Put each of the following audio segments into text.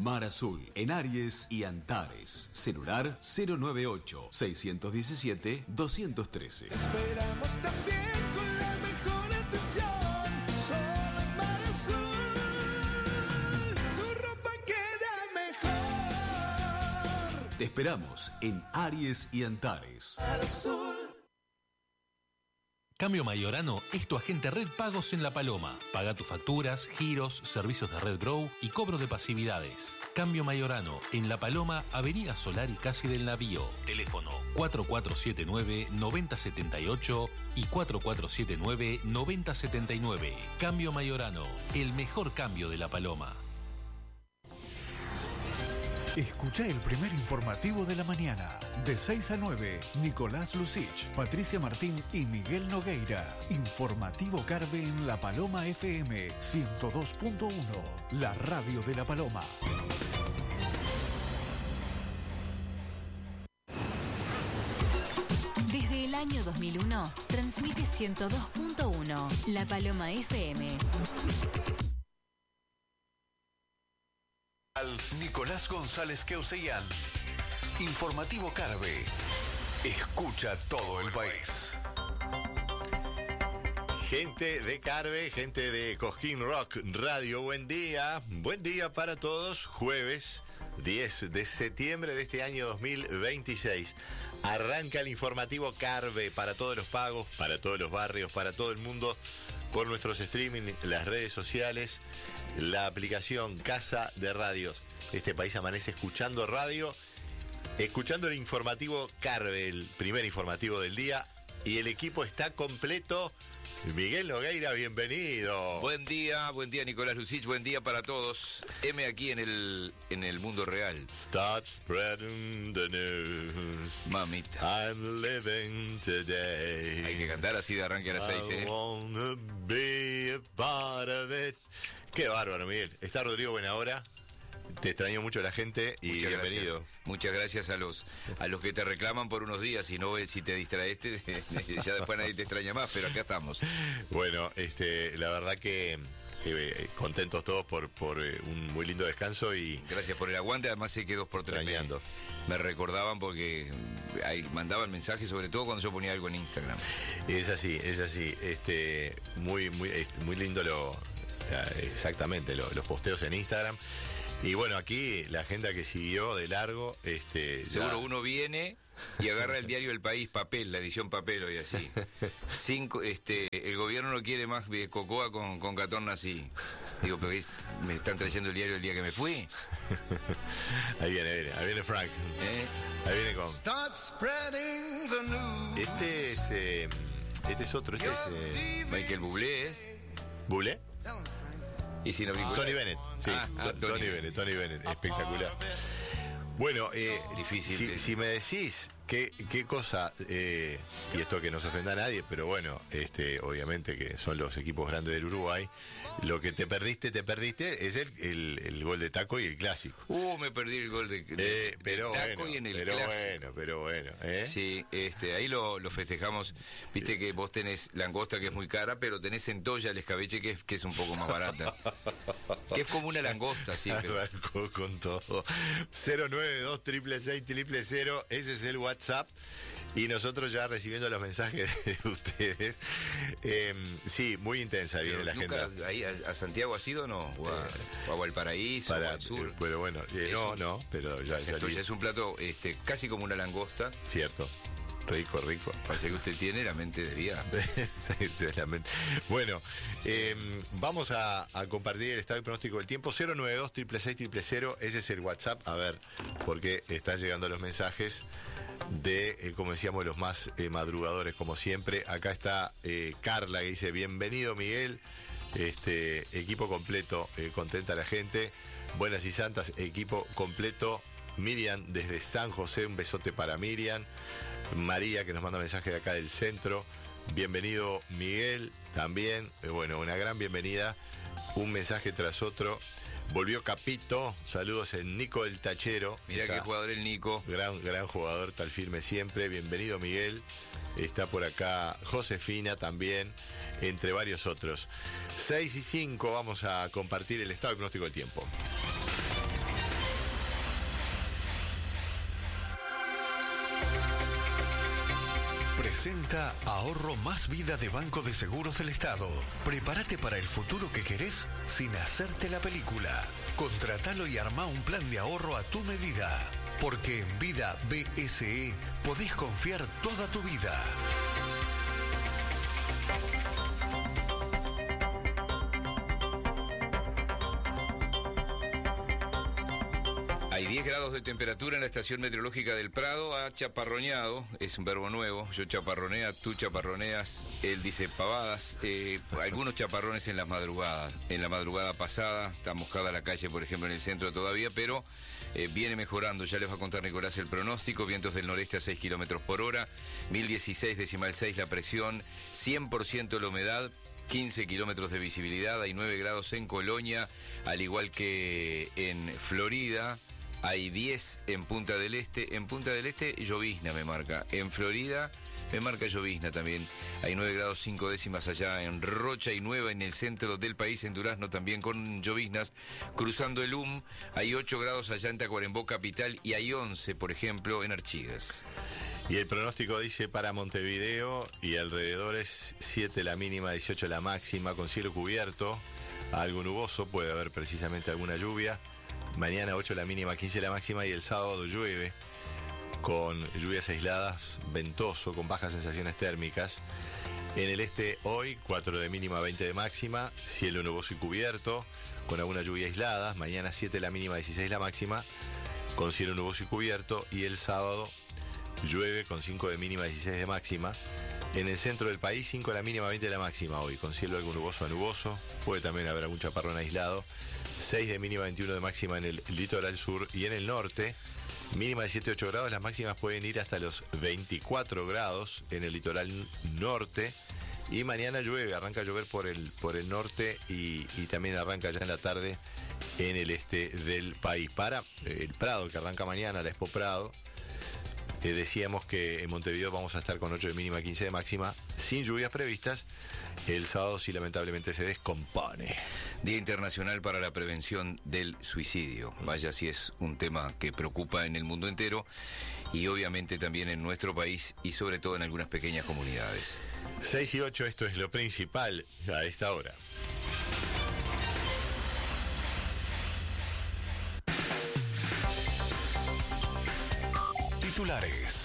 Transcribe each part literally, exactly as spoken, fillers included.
Mar Azul, en Aries y Antares. Celular cero nueve ocho, seis uno siete, dos uno uno tres. Esperamos también con la mejor atención. Solo en Mar Azul, tu ropa queda mejor. Te esperamos en Aries y Antares. Mar Azul. Cambio Mayorano es tu agente Red Pagos en La Paloma. Paga tus facturas, giros, servicios de Red Grow y cobro de pasividades. Cambio Mayorano en La Paloma, Avenida Solari casi del Navío. Teléfono cuatro cuatro siete nueve, nueve cero siete ocho y cuatro cuatro siete nueve, nueve cero siete nueve. Cambio Mayorano, el mejor cambio de La Paloma. Escucha el primer informativo de la mañana. De seis a nueve, Nicolás Lucich, Patricia Martín y Miguel Nogueira. Informativo Carve en La Paloma F M ciento dos punto uno, la radio de La Paloma. Desde el año dos mil uno, transmite ciento dos punto uno, La Paloma F M. Nicolás González Queuseyan. Informativo Carve. Escucha todo el país. Gente de Carve, gente de Cosquín Rock Radio, buen día. Buen día para todos. Jueves diez de septiembre de este año dos mil veintiséis. Arranca el informativo Carve para todos los pagos, para todos los barrios, para todo el mundo, por nuestros streaming, las redes sociales, la aplicación Casa de Radios. Este país amanece escuchando radio, escuchando el informativo Carve, el primer informativo del día, y el equipo está completo. Miguel Nogueira, bienvenido. Buen día, buen día Nicolás Lucich, buen día para todos. M aquí en el en el mundo real. Start spreading the news. Mamita. I'm living today. Hay que cantar así de arranque a las seis, ¿eh? I wanna be a part of it. Qué bárbaro, Miguel. Está Rodrigo Buenahora. Te extrañó mucho la gente y Muchas bienvenido. Gracias. Muchas gracias a los a los que te reclaman por unos días y no si te distraeste, ya después nadie te extraña más, pero acá estamos. Bueno, este, la verdad que eh, contentos todos por, por eh, un muy lindo descanso y gracias por el aguante. Además sé que dos por tres me, me recordaban porque ahí mandaban mensajes, sobre todo cuando yo ponía algo en Instagram. Es así, es así. Este, muy, muy, muy lindo lo, exactamente, lo, los posteos en Instagram. Y bueno, aquí la agenda que siguió de largo, este, seguro ya... uno viene y agarra el diario El País, papel, la edición papel hoy así. Cinco, este, el gobierno no quiere más cocoa con, con Catón así. Digo, pero me están trayendo el diario el día que me fui. Ahí viene, ahí viene, ahí viene Frank. ¿Eh? Ahí viene con. Start spreading the news. Este es, eh, este es otro, este es eh... Michael Bublé es. ¿Bublé? Y si no, Tony Bennett, sí, ah, ah, Tony, Tony Bennett, Tony Bennett, espectacular. Bueno, eh, difícil. Si, si me decís qué, qué cosa, eh, y esto que no se ofenda a nadie, pero bueno, este, obviamente que son los equipos grandes del Uruguay, lo que te perdiste, te perdiste, es el, el, el gol de Taco y el clásico. Uh, me perdí el gol de, de, eh, pero de Taco bueno, y en el pero clásico. bueno, pero bueno, ¿eh? Sí, este, ahí lo, lo festejamos. Viste que vos tenés langosta que es muy cara, pero tenés centolla, el escabeche que es, que es un poco más barata. Que es como una langosta, sí. Pero... Arrancó con todo. cero nueve dos, seis seis seis, cero cero, ese es el WhatsApp. Y nosotros ya recibiendo los mensajes de ustedes. Eh, sí, muy intensa viene pero la nunca, agenda. Ahí a, a Santiago has ido, ¿no? O a, o a Valparaíso, Para, o al sur. Eh, pero bueno, eh, no, un, no, pero ya entonces es un plato este, casi como una langosta. Cierto. Rico, rico. Parece que usted tiene la mente de vida. la mente. Bueno, eh, vamos a, a compartir el estado y pronóstico del tiempo. cero nueve dos, seis seis seis, cero cero, ese es el WhatsApp. A ver, porque están llegando los mensajes de, eh, como decíamos, los más eh, madrugadores, como siempre. Acá está eh, Carla, que dice, bienvenido Miguel, este equipo completo, eh, contenta la gente. Buenas y santas, equipo completo. Miriam desde San José, un besote para Miriam. María, que nos manda mensaje de acá del centro. Bienvenido Miguel, también. Eh, bueno, una gran bienvenida. Un mensaje tras otro. Volvió Capito, saludos el Nico del Tachero. Mirá qué jugador el Nico. Gran, gran jugador, tal firme siempre. Bienvenido Miguel. Está por acá Josefina también, entre varios otros. seis y cinco, vamos a compartir el estado y pronóstico del tiempo. presenta Ahorro Más Vida de Banco de Seguros del Estado. Prepárate para el futuro que querés sin hacerte la película. Contratalo y armá un plan de ahorro a tu medida. Porque en Vida B S E podés confiar toda tu vida. Hay diez grados de temperatura en la estación meteorológica del Prado. Ha chaparroneado, es un verbo nuevo. Yo chaparronea, tú chaparroneas, él dice pavadas. Eh, algunos chaparrones en las madrugadas. En la madrugada pasada está mojada la calle, por ejemplo, en el centro todavía, pero eh, viene mejorando. Ya les va a contar Nicolás el pronóstico. Vientos del noreste a seis kilómetros por hora, mil dieciséis decimal seis la presión, cien por ciento la humedad, quince kilómetros de visibilidad, hay nueve grados en Colonia, al igual que en Florida. Hay diez en Punta del Este. En Punta del Este, llovizna me marca. En Florida, me marca llovizna también. Hay nueve grados cinco décimas allá en Rocha y nueve en el centro del país, en Durazno también con lloviznas. Cruzando el U M, hay ocho grados allá en Tacuarembó capital y hay once, por ejemplo, en Artigas. Y el pronóstico dice para Montevideo y alrededores siete la mínima, dieciocho la máxima, con cielo cubierto, algo nuboso, puede haber precisamente alguna lluvia. Mañana ocho la mínima, quince la máxima y el sábado llueve con lluvias aisladas, ventoso, con bajas sensaciones térmicas. En el este hoy cuatro de mínima, veinte de máxima, cielo nuboso y cubierto, con alguna lluvia aislada. Mañana siete la mínima, dieciséis la máxima, con cielo nuboso y cubierto. Y el sábado llueve con cinco de mínima, dieciséis de máxima. En el centro del país, cinco la mínima, veinte la máxima hoy, con cielo algo nuboso a nuboso. Puede también haber algún chaparrón aislado. seis de mínima, veintiuno de máxima en el litoral sur y en el norte. Mínima de siete a ocho grados, las máximas pueden ir hasta los veinticuatro grados en el litoral norte. Y mañana llueve, arranca a llover por el, por el norte y, y también arranca ya en la tarde en el este del país. Para el Prado, que arranca mañana, la Expo Prado. Eh, decíamos que en Montevideo vamos a estar con ocho de mínima, quince de máxima, sin lluvias previstas. El sábado sí lamentablemente se descompone. Día Internacional para la Prevención del Suicidio. Vaya si es un tema que preocupa en el mundo entero y obviamente también en nuestro país y sobre todo en algunas pequeñas comunidades. seis y ocho, esto es lo principal a esta hora. Titulares.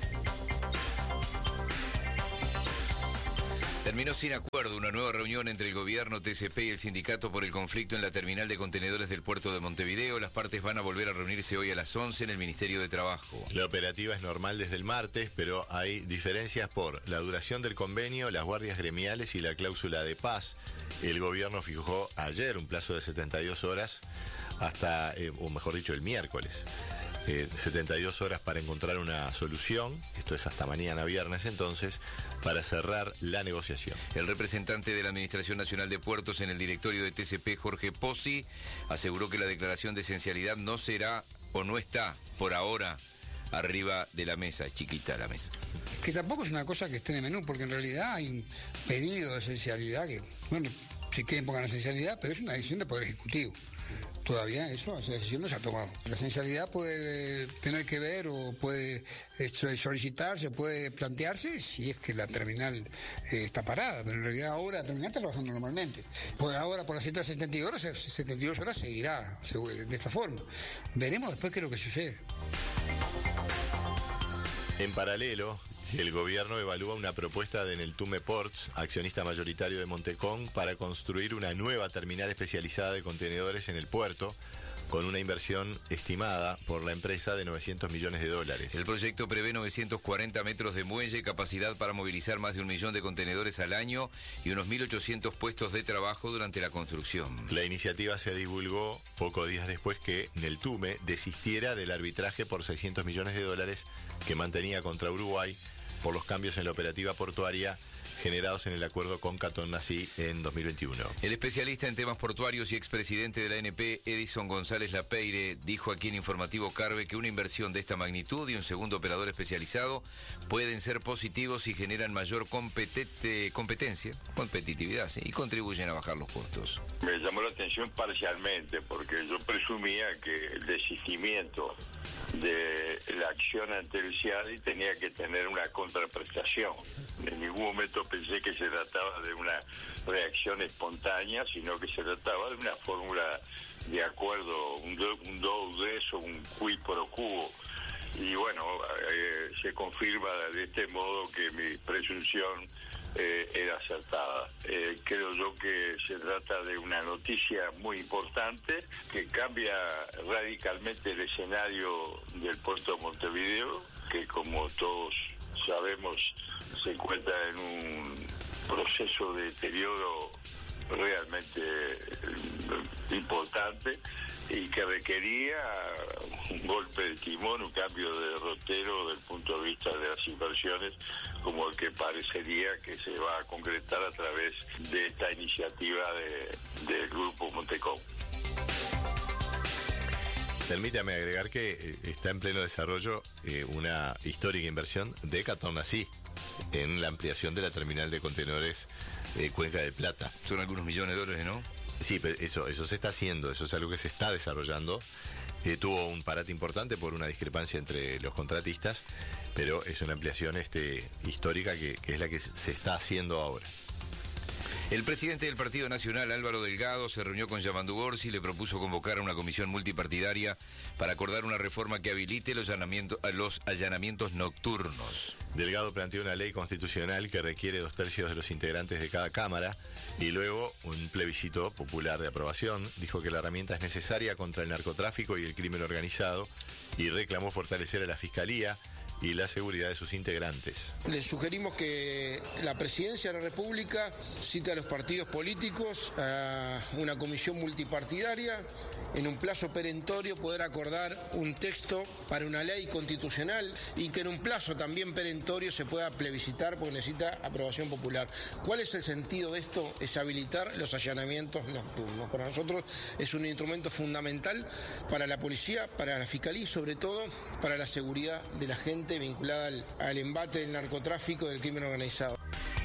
Terminó sin acuerdo una nueva reunión entre el gobierno, T C P y el sindicato por el conflicto en la terminal de contenedores del puerto de Montevideo. Las partes van a volver a reunirse hoy a las once en el Ministerio de Trabajo. La operativa es normal desde el martes, pero hay diferencias por la duración del convenio, las guardias gremiales y la cláusula de paz. El gobierno fijó ayer un plazo de setenta y dos horas hasta, eh, o mejor dicho, el miércoles. Eh, setenta y dos horas para encontrar una solución, esto es hasta mañana viernes entonces, para cerrar la negociación. El representante de la Administración Nacional de Puertos en el directorio de T C P, Jorge Pozzi, aseguró que la declaración de esencialidad no será o no está por ahora arriba de la mesa, chiquita la mesa. Que tampoco es una cosa que esté en el menú, porque en realidad hay un pedido de esencialidad que, bueno, si quieren pongan esencialidad, pero es una decisión del Poder Ejecutivo. Todavía eso, esa decisión no se ha tomado. La esencialidad puede tener que ver o puede solicitarse, puede plantearse si es que la terminal eh, está parada, pero en realidad ahora la terminal está trabajando normalmente. Pues ahora por las ciento setenta y dos horas, setenta y dos horas seguirá de esta forma. Veremos después qué es lo que sucede. En paralelo, el gobierno evalúa una propuesta de Neltume Ports, accionista mayoritario de Montecón, para construir una nueva terminal especializada de contenedores en el puerto, con una inversión estimada por la empresa de novecientos millones de dólares. El proyecto prevé novecientos cuarenta metros de muelle, capacidad para movilizar más de un millón de contenedores al año y unos mil ochocientos puestos de trabajo durante la construcción. La iniciativa se divulgó pocos días después que Neltume desistiera del arbitraje por seiscientos millones de dólares que mantenía contra Uruguay por los cambios en la operativa portuaria generados en el acuerdo con Catonnací en dos mil veintiuno. El especialista en temas portuarios y expresidente de la A N P, Edison González Lapeire, dijo aquí en Informativo Carve que una inversión de esta magnitud y un segundo operador especializado pueden ser positivos y generan mayor competente, competencia, competitividad, ¿sí? Y contribuyen a bajar los costos. Me llamó la atención parcialmente, porque yo presumo asumía que el desistimiento de la acción ante el C I A D I tenía que tener una contraprestación. En ningún momento pensé que se trataba de una reacción espontánea, sino que se trataba de una fórmula de acuerdo, un do, un do des o un quid pro quo. Y bueno, eh, se confirma de este modo que mi presunción eh, era acertada. Eh, creo yo que se trata de una noticia muy importante que cambia radicalmente el escenario del puerto de Montevideo, que como todos sabemos se encuentra en un proceso de deterioro realmente importante y que requería un golpe de timón, un cambio de derrotero desde el punto de vista de las inversiones, como el que parecería que se va a concretar a través de esta iniciativa de, del Grupo Montecom. Permítame agregar que eh, está en pleno desarrollo eh, una histórica inversión de Catornasí en la ampliación de la terminal de contenedores eh, Cuenca de Plata. Son algunos millones de dólares, ¿no? Sí, pero eso, eso se está haciendo, eso es algo que se está desarrollando. Eh, tuvo un parate importante por una discrepancia entre los contratistas, pero es una ampliación este, histórica que, que es la que se está haciendo ahora. El presidente del Partido Nacional, Álvaro Delgado, se reunió con Yamandu Orsi y le propuso convocar a una comisión multipartidaria para acordar una reforma que habilite los allanamientos, los allanamientos nocturnos. Delgado planteó una ley constitucional que requiere dos tercios de los integrantes de cada Cámara y luego un plebiscito popular de aprobación. Dijo que la herramienta es necesaria contra el narcotráfico y el crimen organizado y reclamó fortalecer a la Fiscalía y la seguridad de sus integrantes. Les sugerimos que la Presidencia de la República cite a los partidos políticos a una comisión multipartidaria, en un plazo perentorio poder acordar un texto para una ley constitucional y que en un plazo también perentorio se pueda plebiscitar porque necesita aprobación popular. ¿Cuál es el sentido de esto? Es habilitar los allanamientos nocturnos. Para nosotros es un instrumento fundamental para la policía, para la Fiscalía y sobre todo para la seguridad de la gente vinculada al, al embate del narcotráfico y del crimen organizado.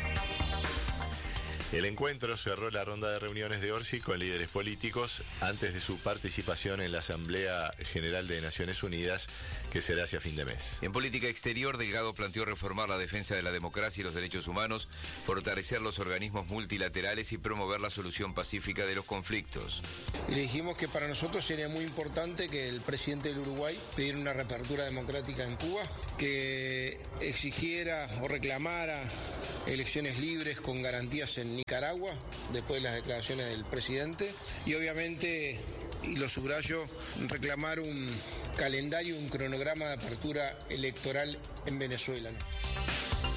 El encuentro cerró la ronda de reuniones de Orsi con líderes políticos antes de su participación en la Asamblea General de Naciones Unidas, que será hacia fin de mes. En política exterior, Delgado planteó reformar la defensa de la democracia y los derechos humanos, fortalecer los organismos multilaterales y promover la solución pacífica de los conflictos. Y le dijimos que para nosotros sería muy importante que el presidente del Uruguay pidiera una reapertura democrática en Cuba, que exigiera o reclamara elecciones libres con garantías en Nicaragua, después de las declaraciones del presidente, y obviamente, y lo subrayo, reclamar un calendario, un cronograma de apertura electoral en Venezuela, ¿no?